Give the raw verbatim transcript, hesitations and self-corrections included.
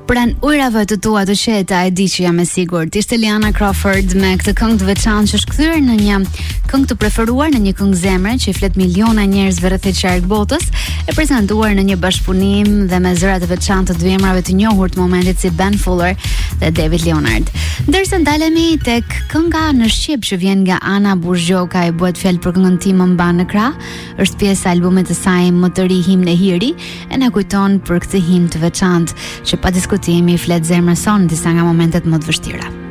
Pran ujrave të tua të qeta e di që jam e sigurt. Ishte Liana Crawford me këtë këngë të veçantë që është kthyer në një këngë të preferuar, në një këngë zemre që i flet miliona njerëzve rreth e qark botës, e prezantuar në një bashkëpunim dhe me zëra të veçantë të dy emrave të njohur të momentit si Ben Fuller dhe David Leonard. Ndërsa ndalemi tek kënga në shqip që vjen nga Ana Burzgjoka, e bëhet fjalë për këngën Ti më mban në krah, është pjesë e albumit të saj më të ri Himn e Hiri, e na kujton për këtë himn të veçantë që pa diskutimi flet zemrën son në disa nga momentet më të vështira.